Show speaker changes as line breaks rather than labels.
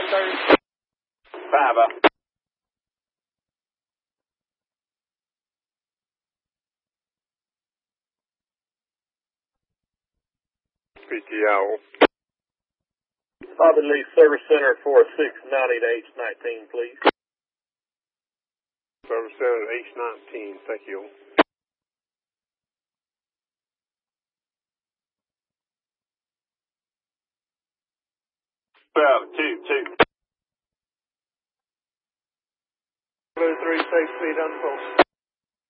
30.
5 up.
PTO.
Bobby Lee Service Center 4690 to H19, please.
Service Center H19. Thank you.
Well, 2.
Blue 3, safe speed unfold.